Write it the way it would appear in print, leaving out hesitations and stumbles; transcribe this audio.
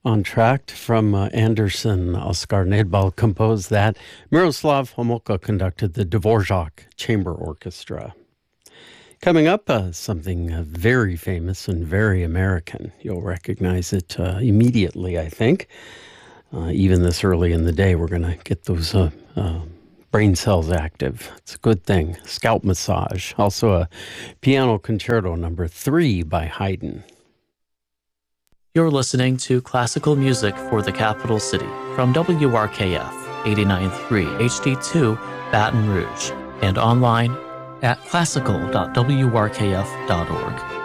Entr'acte from Anderson. Oskar Nedbal composed that. Miroslav Homolka conducted the Dvorak Chamber Orchestra. Coming up, something very famous and very American. You'll recognize it immediately, I think. Even this early in the day, we're going to get those brain cells active. It's a good thing. Scalp massage. Also a piano concerto number 3 by Haydn. You're listening to classical music for the capital city from WRKF 89.3 HD2 Baton Rouge and online at classical.wrkf.org.